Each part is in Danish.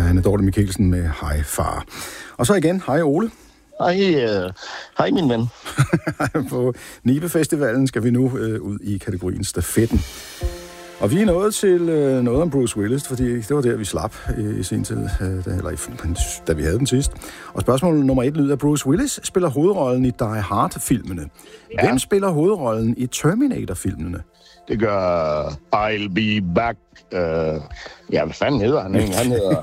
Anne Dorte Mikkelsen med Hej Far. Og så igen, hej Ole. Hej min ven. På Nibe Festivalen skal vi nu ud i kategorien stafetten. Og vi er nået til noget om Bruce Willis, fordi det var der, vi slap i sin tid, da vi havde den sidst. Og spørgsmål nummer 1 lyder, Bruce Willis spiller hovedrollen i Die Hard-filmene. Ja. Hvem spiller hovedrollen i Terminator-filmene? Det gør I'll Be Back. Hvad fanden hedder han? Han hedder...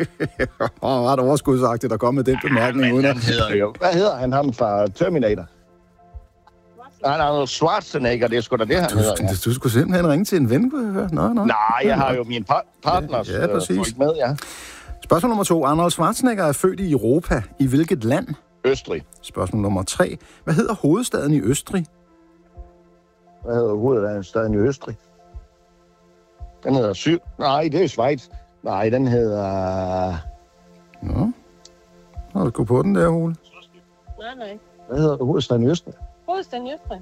ret overskudsagtigt at komme med den bemærkning. Hvad hedder han ham fra Terminator? Han er Schwarzenegger, det er sgu da det, han hedder. Ja. Du skulle simpelthen ringe til en ven, kunne jeg høre. Nej, jeg har jo mine partners folk med, ja. Spørgsmål nummer 2. Arnold Schwarzenegger er født i Europa. I hvilket land? Østrig. Spørgsmål nummer 3. Hvad hedder hovedstaden i Østrig? Hvad hedder hovedstaden i Østrig? Den hedder Nej, det er Schweiz. Nej, den hedder... Nå. Har du gået på den der, Ole? Nej. Hvad hedder hovedstaden i Østrig? Hovedstaden i Østrig.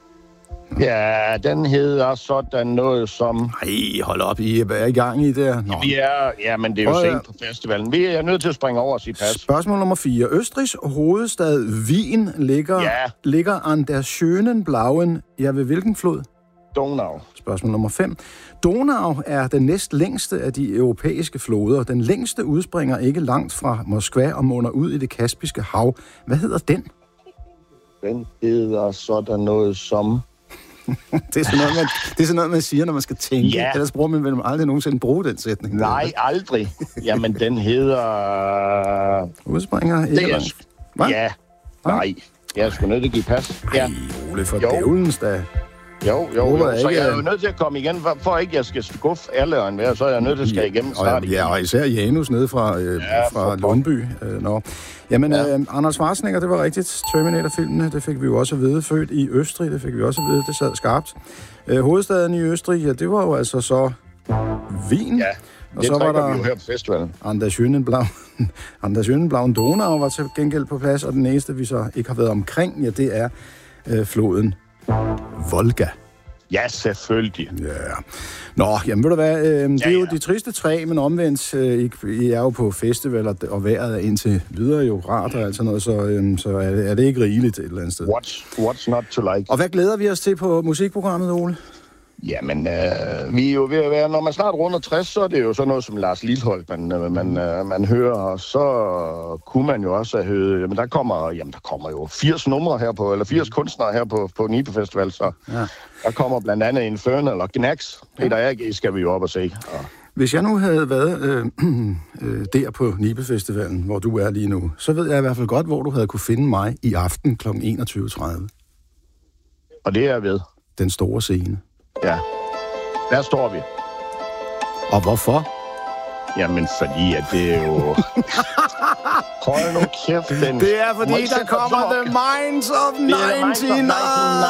Ja, den hedder sådan noget som... Nej, hold op, I er i gang i det. Nå. Men det er jo sent på festivalen. Vi er nødt til at springe over og sige pas. Spørgsmål nummer 4. Østrigs hovedstad Wien ligger an der schönen blauen... Ja, ved hvilken flod? Donau. Spørgsmål nummer 5. Donau er den næstlængste af de europæiske floder. Den længste udspringer ikke langt fra Moskva og munder ud i det Kaspiske hav. Hvad hedder den? Den hedder sådan noget som... det er sådan noget, man siger, når man skal tænke. Ja. Ellers bruger man vel aldrig nogensinde bruge den sætning. Nej, aldrig. Jamen, den hedder... Udspringer ikke langt. Hvad? Ja. Nej. Jeg er sgu nødt til at give pas. Ja. Ole, for dævlens da. Jo. Så jeg er jo nødt til at komme igen, for ikke jeg skal skuffe alle og enhver, så er jeg nødt til at skal igennem snart igen. Ja, og især Janus nede fra Lundby. Jamen, Arnold Schwarzenegger, det var rigtigt. Terminator-filmene, det fik vi jo også at vide. Født i Østrig, det fik vi også at vide. Det sad skarpt. Hovedstaden i Østrig, ja, det var jo altså så Wien. Ja, og det så var der vi jo her på festivalen. An der schönen blauen Donau var til gengæld på plads, og den eneste, vi så ikke har været omkring, ja, det er floden Volga. Ja, selvfølgelig. Ja. Nå, jamen ved du hvad, det er jo de triste tre, men omvendt, I er jo på festival, og vejret er indtil videre jo rart og alt sådan noget, så er det ikke rigeligt et eller andet sted. What's not to like? Og hvad glæder vi os til på musikprogrammet, Ole? Jamen, vi er jo ved at være, når man snart runder 60, så er det jo sådan noget som Lars Lilholt, man hører, og så kunne man jo også have hørt, jamen der kommer jo 80 numre her på, eller 80 kunstnere her på Nibe Festival, så der kommer blandt andet Infernal og Gnax. Peter A.G. skal vi jo op og se. Hvis jeg nu havde været der på Nibe Festivalen, hvor du er lige nu, så ved jeg i hvert fald godt, hvor du havde kunne finde mig i aften kl. 21.30. Og det er ved? Den store scene. Ja, der står vi. Og hvorfor? Jamen, fordi at det er jo... Hold nu kæft, den... Det er fordi, der kommer The Minds of 99.